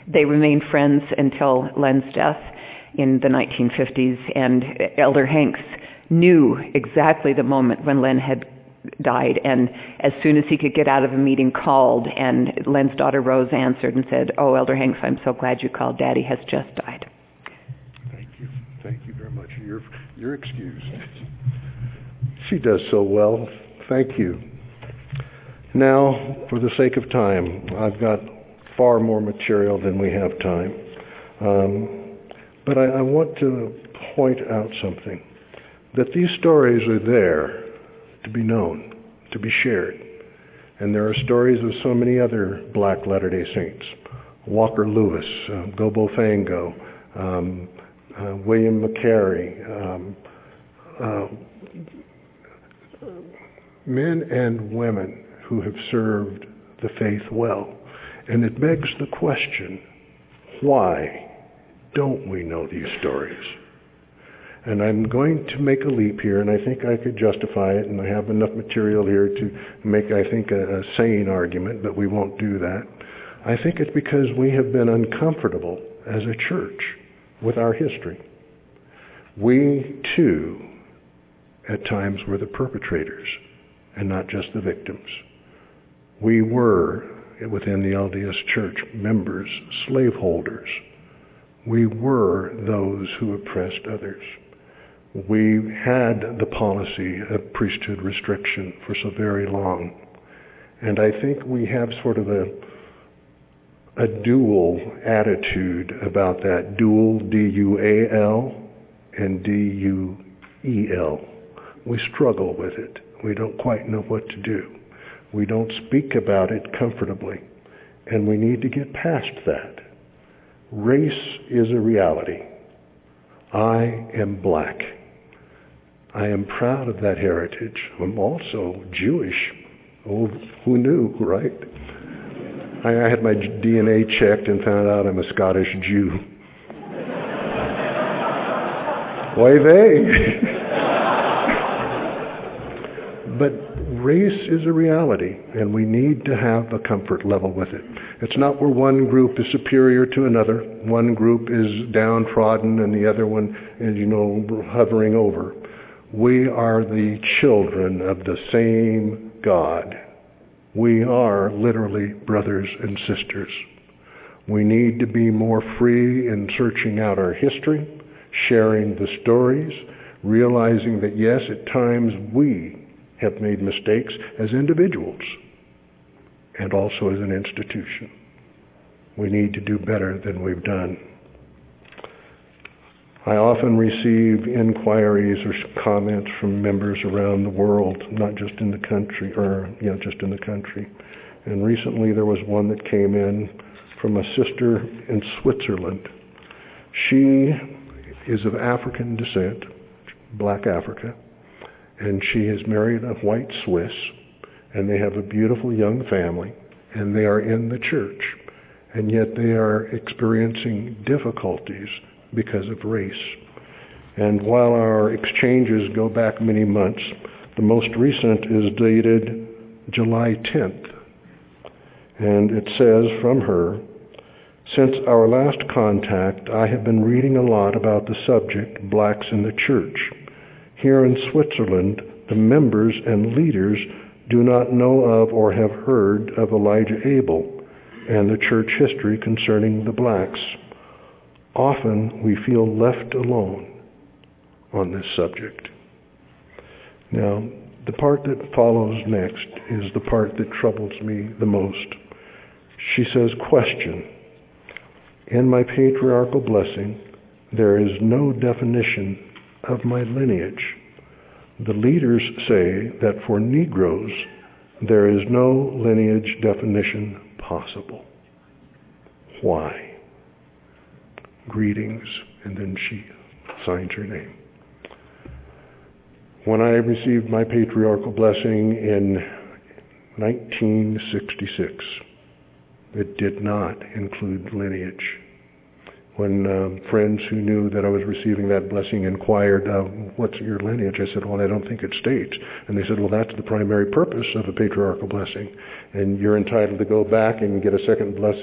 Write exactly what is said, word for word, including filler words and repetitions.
They remained friends until Len's death in the nineteen fifties, and Elder Hanks knew exactly the moment when Len had died, and as soon as he could get out of a meeting, called, and Len's daughter Rose answered and said, "Oh, Elder Hanks, I'm so glad you called. Daddy has just died." Thank you. Thank you very much. You're, you're excused. She does so well. Thank you. Now, for the sake of time, I've got far more material than we have time. Um, but I, I want to point out something, that these stories are there to be known, to be shared. And there are stories of so many other Black Latter-day Saints. Walker Lewis, uh, Gobo Fango, um, uh, William McCary, um, uh, men and women who have served the faith well. And it begs the question, why don't we know these stories? And I'm going to make a leap here, and I think I could justify it, and I have enough material here to make, I think, a, a sane argument, but we won't do that. I think it's because we have been uncomfortable as a church with our history. We, too, at times were the perpetrators and not just the victims. We were, within the L D S Church, members, slaveholders. We were those who oppressed others. We had the policy of priesthood restriction for so very long. And I think we have sort of a, a dual attitude about that, dual, D U A L and D U E L. We struggle with it. We don't quite know what to do. We don't speak about it comfortably. And we need to get past that. Race is a reality. I am black. I am proud of that heritage. I'm also Jewish. Oh, who knew, right? I, I had my D N A checked and found out I'm a Scottish Jew. Why they? But race is a reality, and we need to have a comfort level with it. It's not where one group is superior to another. One group is downtrodden and the other one is, you know, hovering over. We are the children of the same God. We are literally brothers and sisters. We need to be more free in searching out our history, sharing the stories, realizing that yes, at times we have made mistakes as individuals and also as an institution. We need to do better than we've done. I often receive inquiries or comments from members around the world, not just in the country, or you know, just in the country. And recently there was one that came in from a sister in Switzerland. She is of African descent, Black Africa, and she has married a white Swiss, and they have a beautiful young family, and they are in the church, and yet they are experiencing difficulties because of race. And while our exchanges go back many months, the most recent is dated July tenth, and it says from her, "Since our last contact, I have been reading a lot about the subject, blacks in the church. Here in Switzerland, the members and leaders do not know of or have heard of Elijah Abel and the church history concerning the blacks. Often we feel left alone on this subject." Now, the part that follows next is the part that troubles me the most. She says, question, "In my patriarchal blessing, there is no definition of my lineage. The leaders say that for Negroes, there is no lineage definition possible. Why? Greetings," and then she signs her name. When I received my patriarchal blessing in nineteen sixty-six, it did not include lineage. When um, friends who knew that I was receiving that blessing inquired, uh, "What's your lineage?" I said, "Well, I don't think it states." And they said, "Well, that's the primary purpose of a patriarchal blessing, and you're entitled to go back and get a second blessing